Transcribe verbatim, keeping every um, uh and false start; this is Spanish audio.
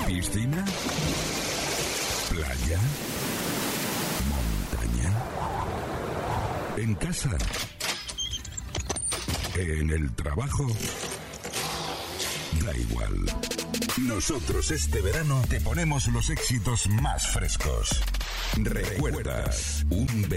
¿Piscina? ¿Playa? ¿Montaña? ¿En casa? ¿En el trabajo? Da igual. Nosotros este verano te ponemos los éxitos más frescos. ¿Recuerdas un verano